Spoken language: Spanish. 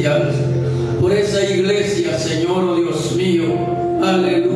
por esa iglesia, Señor, oh Dios mío. Aleluya.